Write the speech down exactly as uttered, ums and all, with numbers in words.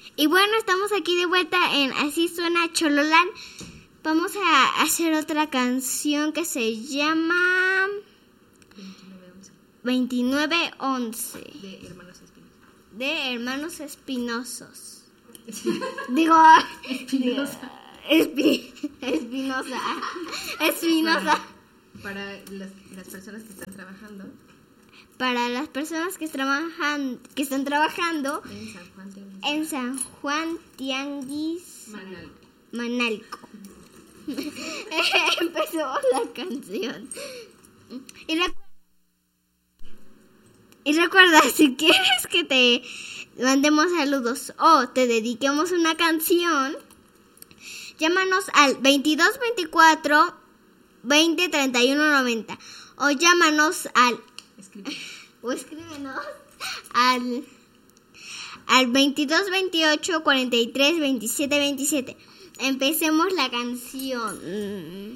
Y bueno, estamos aquí de vuelta en Así Suena Chololán. Vamos a hacer otra canción que se llama veintinueve once De Hermanos Espinosos. De Hermanos Espinosos. Digo, Espinosa. Espi, Espinosa. Espinosa. Para, para las, las personas que están trabajando Para las personas que trabajan, que están trabajando en San Juan Tianguis. en San Juan Tianguis Manalco. Manalco. Empezó la canción. Y, recu- y recuerda, si quieres que te mandemos saludos o te dediquemos una canción, llámanos al veintidós veinticuatro veinte treinta y uno noventa o llámanos al Escribe. o escríbenos al al veintidós veintiocho cuarenta y tres veintisiete veintisiete. Empecemos la canción.